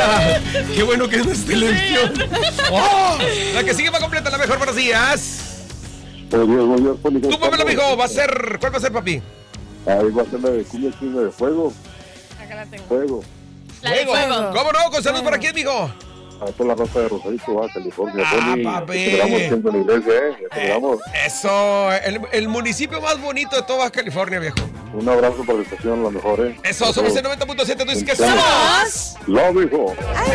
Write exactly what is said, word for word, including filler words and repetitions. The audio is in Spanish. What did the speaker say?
Anda, qué bueno que es nuestra elección. Oh, la que sigue va completa, la mejor. Buenos días. Buenos días, buenos días, Poli. Tú, Pamela, mijo, va a ser, ¿cuál va a ser, papi? Ahí va a ser la de cumbia chinga de fuego. Acá la tengo. Fuego. La de fuego. ¿Cómo no? Con saludos para quién, mijo. A toda la raza de Rosarito, Baja California, Ah, Poli. papi. Celebramos siempre en la iglesia, ¿eh? Ya celebramos. Eso, el, el municipio más bonito de toda Baja California, viejo. Un abrazo para la estación, la mejor, ¿eh? Eso, somos el noventa punto siete. ¿Tú dices que Somos. somos? Lo, hijo.